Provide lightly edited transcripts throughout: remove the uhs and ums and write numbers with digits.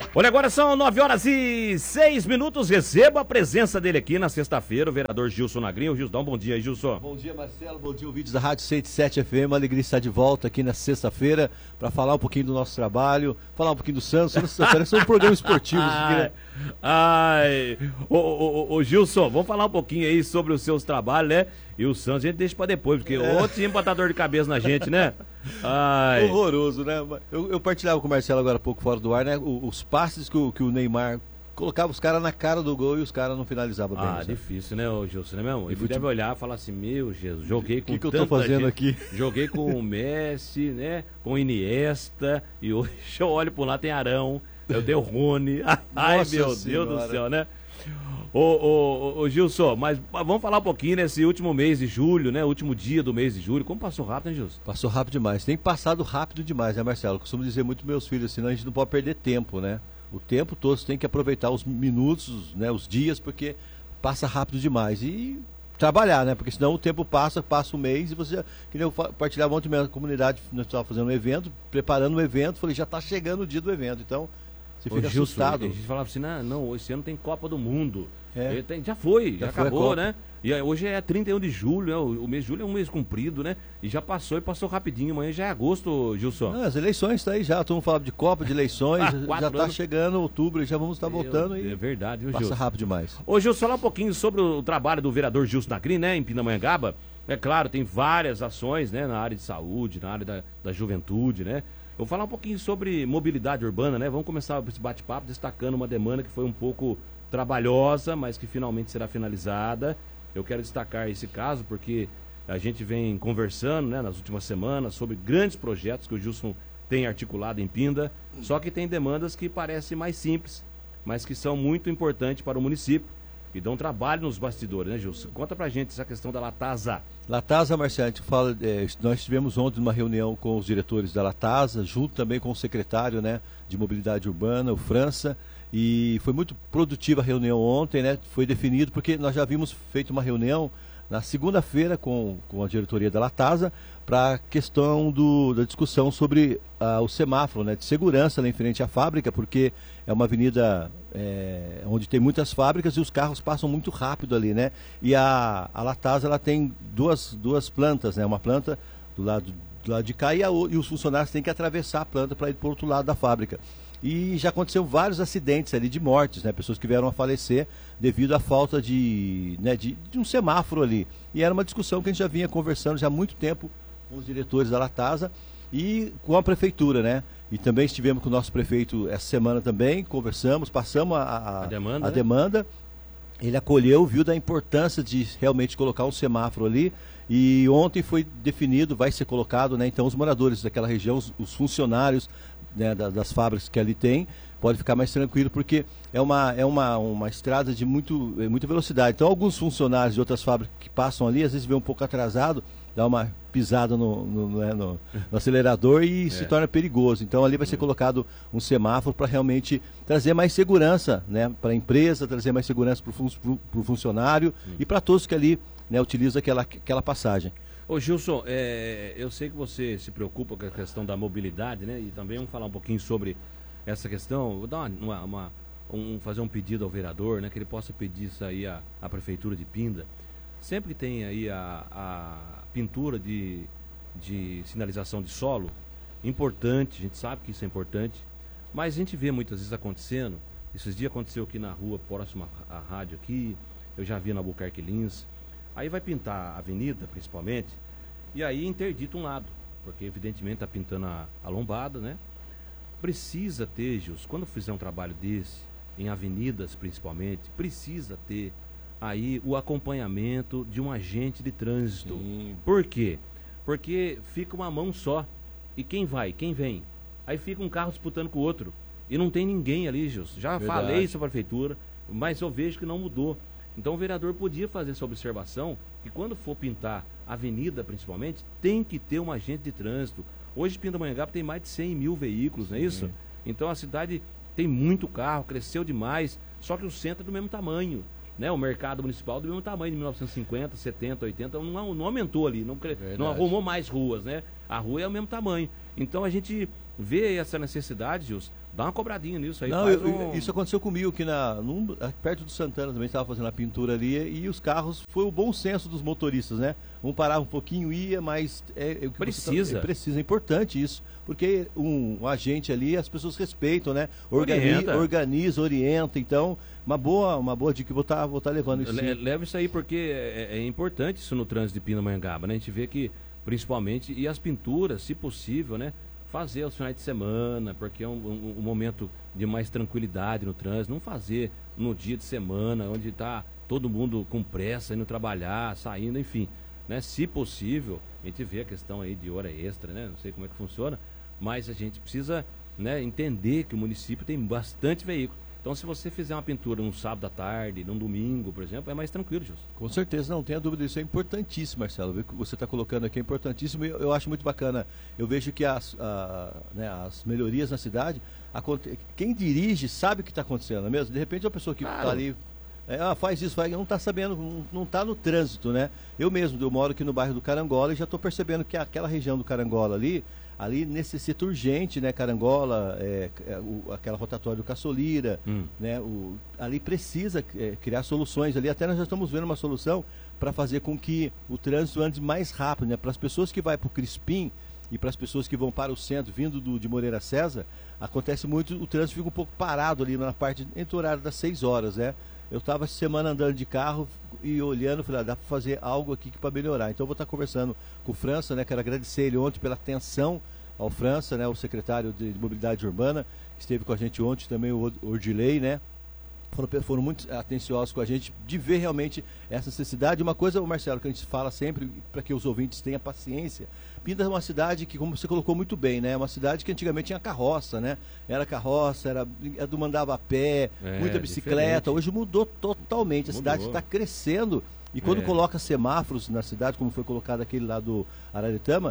Olha, agora são 9h06. Receba a presença dele aqui na sexta-feira, o vereador Gilson Nagrin. Gilson, dá um bom dia aí, Gilson. Bom dia, Marcelo. Bom dia, ouvintes da Rádio 107 FM. Uma alegria estar de volta aqui na sexta-feira para falar um pouquinho do nosso trabalho, falar um pouquinho do Santos. Parece um programa esportivo. Ô Gilson, vamos falar um pouquinho aí sobre os seus trabalhos, né? E o Santos a gente deixa pra depois, porque outro time pra dar dor de cabeça na gente, né? Horroroso, né? Eu partilhava com o Marcelo agora há pouco fora do ar, né? Os passes que o Neymar colocava os caras na cara do gol e os caras não finalizavam bem. Difícil, né, ô Gilson, né mesmo? Ele deve olhar e falar assim, meu Jesus, joguei com que eu tô fazendo aqui? Joguei com o Messi, né? Com o Iniesta, e hoje eu olho por lá, tem Arão, eu dei o Rony. Ai, Nossa meu Senhora. Deus do céu, né? Ô Gilson, mas vamos falar um pouquinho nesse último mês de julho, né? Último dia do mês de julho. Como passou rápido, hein, Gilson? Passou rápido demais. Tem passado rápido demais, né, Marcelo? Eu costumo dizer muito para meus filhos, senão a gente não pode perder tempo, né? O tempo todo você tem que aproveitar os minutos, né, os dias, porque passa rápido demais. E trabalhar, né? Porque senão o tempo passa o mês e você... Que nem eu partilhava ontem na minha comunidade, nós estávamos fazendo um evento, preparando um evento, falei, já está chegando o dia do evento, então... Você fica assustado. A gente falava assim, não, esse ano tem Copa do Mundo. É. Já acabou, né? E hoje é 31 de julho, né? O mês de julho é um mês comprido, né? E já passou rapidinho. Amanhã já é agosto, Gilson. Não, as eleições estão aí já, todo mundo falando de Copa, de eleições, já está chegando outubro, já vamos estar voltando e é verdade, viu, passa Gilson? rápido demais. Ô, Gilson, falar um pouquinho sobre o trabalho do vereador Gilson Nagrin, né? Em Pindamonhangaba. É claro, tem várias ações, né? Na área de saúde, na área da juventude, né? Eu vou falar um pouquinho sobre mobilidade urbana, né? Vamos começar esse bate-papo destacando uma demanda que foi um pouco trabalhosa, mas que finalmente será finalizada. Eu quero destacar esse caso porque a gente vem conversando, né, nas últimas semanas sobre grandes projetos que o Gilson tem articulado em Pinda, só que tem demandas que parecem mais simples, mas que são muito importantes para o município e dão trabalho nos bastidores, né, Gilson? Conta pra gente essa questão da Latasa. Latasa, Marcelo, a gente fala, nós tivemos ontem uma reunião com os diretores da Latasa, junto também com o secretário, né, de mobilidade urbana, o França, e foi muito produtiva a reunião ontem, né, foi definido, porque nós já havíamos feito uma reunião na segunda-feira com a diretoria da Latasa para a questão da discussão sobre o semáforo, né, de segurança lá em frente à fábrica, porque é uma avenida onde tem muitas fábricas e os carros passam muito rápido ali, né? E a Latasa ela tem duas plantas, né? Uma planta do lado de cá e os funcionários têm que atravessar a planta para ir para o outro lado da fábrica. E já aconteceu vários acidentes ali de mortes, né? Pessoas que vieram a falecer devido à falta de um semáforo ali. E era uma discussão que a gente já vinha conversando já há muito tempo com os diretores da Latasa e com a prefeitura, né? E também estivemos com o nosso prefeito essa semana também, conversamos, passamos a demanda. Ele acolheu, viu da importância de realmente colocar um semáforo ali. E ontem foi definido, vai ser colocado, né? Então os moradores daquela região, os funcionários, né, das fábricas que ali tem, pode ficar mais tranquilo, porque é uma estrada de muita velocidade. Então alguns funcionários de outras fábricas que passam ali, às vezes vê um pouco atrasado, dá uma pisada no acelerador e se torna perigoso. Então ali vai ser colocado um semáforo para realmente trazer mais segurança, né, para a empresa, trazer mais segurança para o funcionário e para todos que ali, né, utilizam aquela passagem. Ô Gilson, eu sei que você se preocupa com a questão da mobilidade, né? E também vamos falar um pouquinho sobre essa questão. Vou dar fazer um pedido ao vereador, né? Que ele possa pedir isso aí à Prefeitura de Pinda. Sempre que tem aí a pintura de sinalização de solo, importante, a gente sabe que isso é importante, mas a gente vê muitas vezes acontecendo. Esses dias aconteceu aqui na rua, próxima à rádio aqui, eu já vi na Albuquerque Lins. Aí vai pintar a avenida, principalmente, e aí interdita um lado, porque evidentemente está pintando a lombada, né? Precisa ter, Gilson, quando fizer um trabalho desse, em avenidas principalmente, precisa ter aí o acompanhamento de um agente de trânsito. Sim. Por quê? Porque fica uma mão só, e quem vai, quem vem? Aí fica um carro disputando com o outro, e não tem ninguém ali, Gilson. Já falei isso à prefeitura, mas eu vejo que não mudou. Então o vereador podia fazer essa observação que quando for pintar a avenida principalmente, tem que ter um agente de trânsito. Hoje Pindamonhangaba tem mais de 100 mil veículos, não é isso? Então a cidade tem muito carro, cresceu demais, só que o centro é do mesmo tamanho, né? O mercado municipal é do mesmo tamanho de 1950, 70, 80, não aumentou ali, não arrumou mais ruas, né? A rua é o mesmo tamanho. Então a gente vê essa necessidade, Gilson, dá uma cobradinha nisso aí. Não, isso aconteceu comigo, que perto do Santana também estava fazendo a pintura ali, e os carros, foi o bom senso dos motoristas, né? Um parava um pouquinho, ia, mas precisa. É importante isso, porque um agente ali, as pessoas respeitam, né? Organiza, orienta, então, uma boa dica que vou tá levando isso. Leva isso aí, porque é importante isso no trânsito de Pindamonhangaba, né? A gente vê que, principalmente, e as pinturas, se possível, né? Fazer aos finais de semana, porque é um momento de mais tranquilidade no trânsito, não fazer no dia de semana, onde está todo mundo com pressa, indo trabalhar, saindo, enfim, né? Se possível, a gente vê a questão aí de hora extra, né? Não sei como é que funciona, mas a gente precisa, né, entender que o município tem bastante veículo. Então, se você fizer uma pintura num sábado à tarde, num domingo, por exemplo, é mais tranquilo, Gilson. Com certeza, não tenha dúvida, isso é importantíssimo, Marcelo. O que você está colocando aqui é importantíssimo e eu acho muito bacana. Eu vejo que as melhorias na cidade, quem dirige sabe o que está acontecendo, não é mesmo? De repente, uma pessoa que está ali, faz isso, não está sabendo, não está no trânsito, né? Eu moro aqui no bairro do Carangola e já estou percebendo que aquela região do Carangola ali necessita urgente, né? Carangola, aquela rotatória do Caçolira, né? Ali precisa criar soluções ali. Até nós já estamos vendo uma solução para fazer com que o trânsito ande mais rápido, né? Para as pessoas que vão para o Crispim e para as pessoas que vão para o centro, vindo de Moreira César, acontece muito, o trânsito fica um pouco parado ali na parte, entre o horário das 6 horas, né? Eu estava essa semana andando de carro e olhando, falei, dá para fazer algo aqui para melhorar. Então eu vou estar conversando com o França, né? Quero agradecer ele ontem pela atenção ao França, né? O secretário de Mobilidade Urbana, que esteve com a gente ontem, também o Ordilei, né? Foram muito atenciosos com a gente de ver realmente essa necessidade. Uma coisa, Marcelo, que a gente fala sempre, para que os ouvintes tenham paciência, Pindas é uma cidade que, como você colocou muito bem, né? É uma cidade que antigamente tinha carroça, né? Era carroça, mandava a pé, muita bicicleta. Diferente. Hoje mudou totalmente. A cidade está crescendo. E quando coloca semáforos na cidade, como foi colocado aquele lá do Araretama,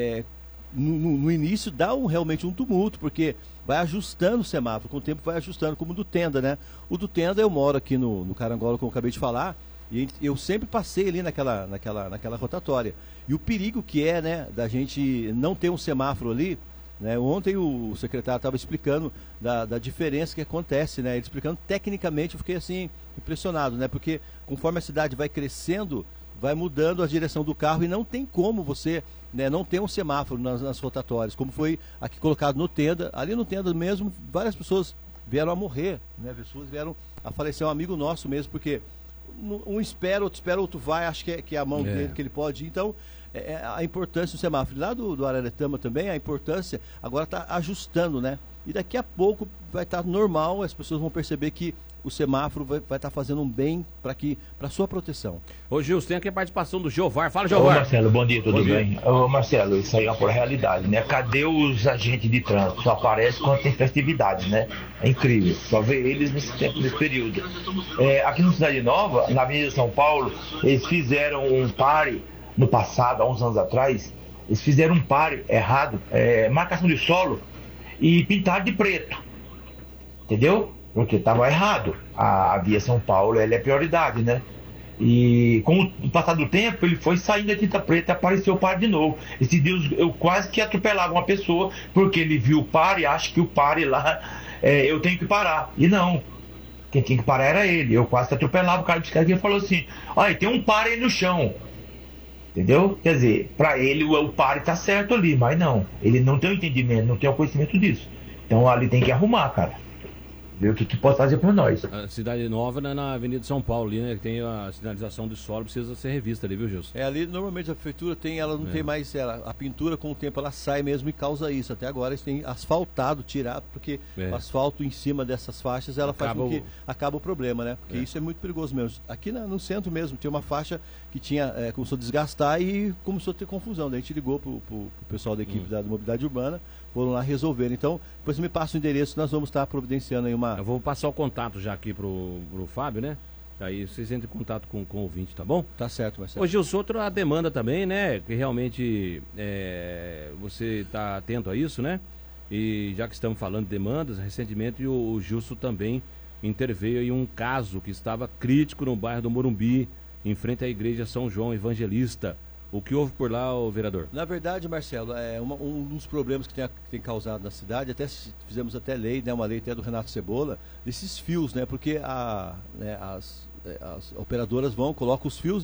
no início dá realmente um tumulto, porque vai ajustando o semáforo, com o tempo vai ajustando, como o do Tenda, né? O do Tenda, eu moro aqui no Carangola, como eu acabei de falar, e eu sempre passei ali naquela rotatória. E o perigo que é, né, da gente não ter um semáforo ali, né? Ontem o secretário estava explicando da diferença que acontece, né? Ele explicando tecnicamente, eu fiquei assim, impressionado, né? Porque conforme a cidade vai crescendo, vai mudando a direção do carro e não tem como você, né, não ter um semáforo nas rotatórias, como foi aqui colocado no Tenda. Ali no Tenda mesmo, várias pessoas vieram a morrer, né? Pessoas vieram a falecer, um amigo nosso mesmo, porque um espera, outro vai, acho que é a mão dele que ele pode ir. Então, a importância do semáforo. Lá do Araretama também, a importância agora está ajustando, né? E daqui a pouco vai estar normal, as pessoas vão perceber que o semáforo vai estar fazendo um bem para sua proteção. Ô Gilson, tem aqui a participação do Jovar. Fala, Jovar. Ô Marcelo, bom dia, tudo bem? Ô Marcelo, isso aí é uma realidade, né? Cadê os agentes de trânsito? Só aparece quando tem festividade, né? É incrível, só ver eles nesse período. Aqui na Cidade Nova, na Avenida São Paulo, eles fizeram um pare no passado, há uns anos atrás, eles fizeram um pare errado, marcação de solo, e pintaram de preto, entendeu? Porque estava errado. A via São Paulo, ela é prioridade, né? E com o passar do tempo, ele foi saindo da tinta preta e apareceu o pare de novo. Esse dia eu quase que atropelava uma pessoa, porque ele viu o pare e acha que o pare lá, eu tenho que parar. E não, quem tinha que parar era ele. Eu quase que atropelava o cara de bicicleta e ele falou assim, olha, tem um pare aí no chão. Entendeu? Quer dizer, para ele o pare tá certo ali, mas não. Ele não tem o entendimento, não tem o conhecimento disso. Então ali tem que arrumar, cara. Ver o que pode fazer por nós. A Cidade Nova, né, na Avenida de São Paulo, ali, né? Que tem a sinalização de solo, precisa ser revista ali, viu, Gilson? Ali normalmente a prefeitura ela não tem mais, a pintura com o tempo ela sai mesmo e causa isso. Até agora eles têm asfaltado, tirado, porque o asfalto em cima dessas faixas, ela faz com que acaba o problema, né? Porque isso é muito perigoso mesmo. Aqui no centro mesmo, tem uma faixa que começou a desgastar e começou a ter confusão. Daí a gente ligou pro pessoal da equipe da Mobilidade Urbana, foram lá resolver. Então, depois você me passa o endereço, nós vamos estar providenciando aí uma... Eu vou passar o contato já aqui pro Fábio, né? Aí vocês entram em contato com o ouvinte, tá bom? Tá certo, Marcelo. Ô Gilson, outra demanda também, né? Que realmente você está atento a isso, né? E já que estamos falando de demandas, recentemente o Gilson também interveio em um caso que estava crítico no bairro do Morumbi, em frente à igreja São João Evangelista. O que houve por lá, o vereador? Na verdade, Marcelo, um dos problemas que tem causado na cidade, fizemos até lei, né, uma lei até do Renato Cebola, desses fios, né, porque as operadoras colocam os fios